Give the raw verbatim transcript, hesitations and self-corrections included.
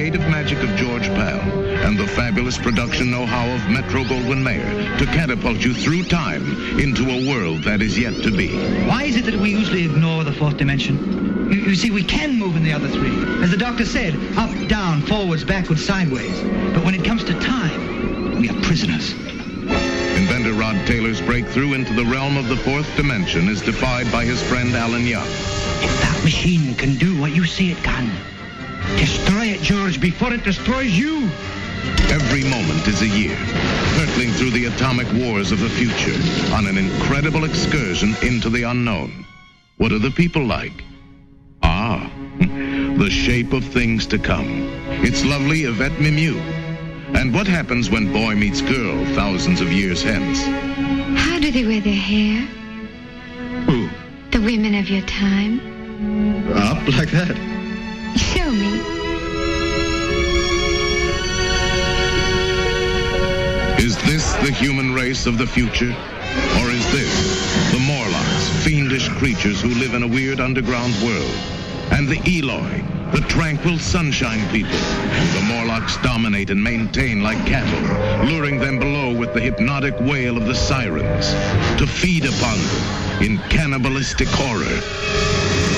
creative magic of George Pal and the fabulous production know-how of Metro-Goldwyn-Mayer to catapult you through time into a world that is yet to be. Why is it that we usually ignore the fourth dimension? You, you see, we can move in the other three. As the doctor said, up, down, forwards, backwards, sideways. But when it comes to time, we are prisoners. Inventor Rod Taylor's breakthrough into the realm of the fourth dimension is defied by his friend Alan Young. If that machine can do what you say it can, destroy it, George, before it destroys you. Every moment is a year, hurtling through the atomic wars of the future on an incredible excursion into the unknown. What are the people like? Ah, the shape of things to come. It's lovely Yvette Mimieux. And what happens when boy meets girl thousands of years hence? How do they wear their hair? Who? The women of your time. Up like that? Show me. Is this the human race of the future? Or is this the Morlocks, fiendish creatures who live in a weird underground world? And the Eloi, the tranquil sunshine people. The Morlocks dominate and maintain like cattle, luring them below with the hypnotic wail of the sirens to feed upon them in cannibalistic horror.